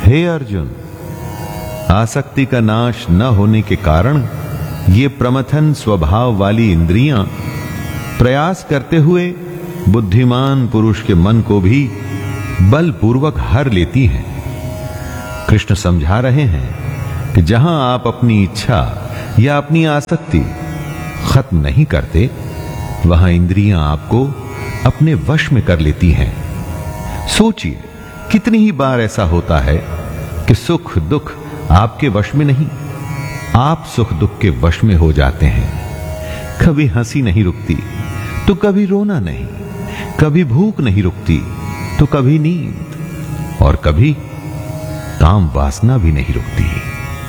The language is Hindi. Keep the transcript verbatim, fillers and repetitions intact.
हे अर्जुन, आसक्ति का नाश न होने के कारण ये प्रमथन स्वभाव वाली इंद्रियां प्रयास करते हुए बुद्धिमान पुरुष के मन को भी बलपूर्वक हर लेती हैं। कृष्ण समझा रहे हैं कि जहां आप अपनी इच्छा या अपनी आसक्ति खत्म नहीं करते, वहां इंद्रियां आपको अपने वश में कर लेती हैं। सोचिए, कितनी ही बार ऐसा होता है कि सुख दुख आपके वश में नहीं, आप सुख दुख के वश में हो जाते हैं। कभी हंसी नहीं रुकती तो कभी रोना नहीं, कभी भूख नहीं रुकती तो कभी नींद, और कभी काम वासना भी नहीं रुकती।